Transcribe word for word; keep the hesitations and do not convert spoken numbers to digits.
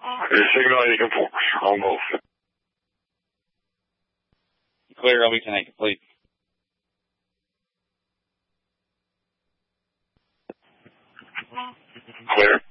Your signal, you can focus. Almost. Clear, L B ten eight, complete. Clear.